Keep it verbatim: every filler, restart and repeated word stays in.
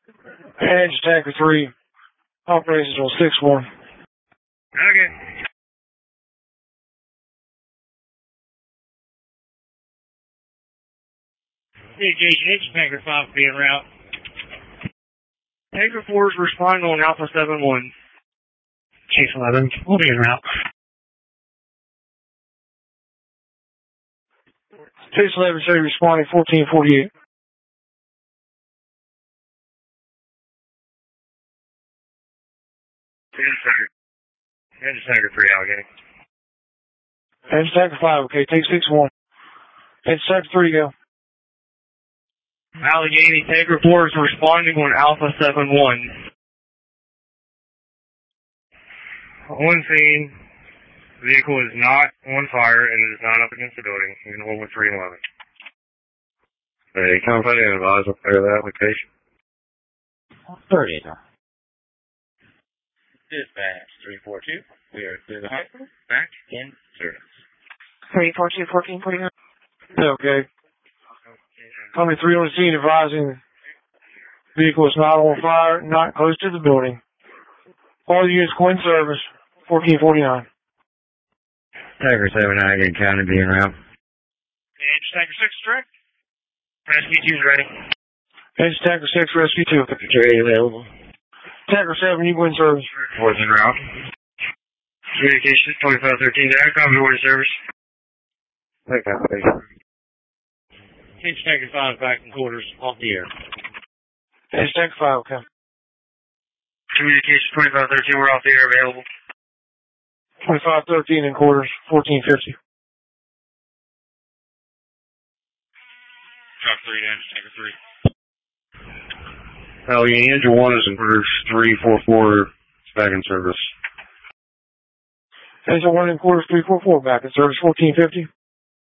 Edge Tanker three, operations on six one. Okay. Edge Tanker five will be en route. Tanker four is responding on Alpha seven one. Chase eleven will be en route. Chase eleven should be responding fourteen forty-eight. Edge Tanker. Edge Tanker three, Allegheny. Edge Tanker five, okay, take six one. Edge Tanker three, go. Allegheny, Tanker four is responding on Alpha seven one. On scene, vehicle is not on fire and it is not up against the building. You can hold with three eleven. Hey, company advise will clear the application. thirty. Dispatch three four two. We are through the hospital. Back in service. three four two, fourteen forty-nine. Okay. Company three on the scene advising vehicle is not on fire, not close to the building. All units go in service, fourteen forty-nine. Tanker seven, Allegheny County being route. Edge Tanker six, direct. Rescue two is ready. Edge Tanker six, Rescue two. three available. Tanker seven, you go in service. four's en route. Communications twenty-five thirteen, Dacom, you in service. Take that, please. Edge Tanker five back in quarters, off the air. Edge Tanker five, okay. Communications twenty-five thirteen, we're off the air, available. twenty-five thirteen in quarters, fourteen fifty. Drop three, Edge Tanker three. Allegheny, engine one is in quarters, three four four, it's back in service. Engine one in quarters, three four four, back in service, fourteen fifty.